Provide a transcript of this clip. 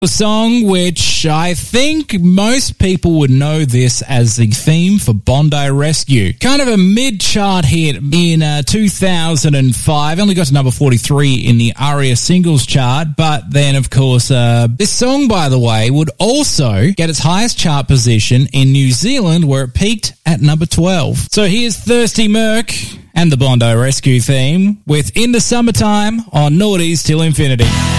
A song which I think most people would know this as the theme for Bondi Rescue. Kind of a mid-chart hit in 2005. Only got to number 43 in the ARIA singles chart. But then, of course, this song, by the way, would also get its highest chart position in New Zealand, where it peaked at number 12. So here's Thirsty Merc and the Bondi Rescue theme with In the Summertime on Naughties Till Infinity.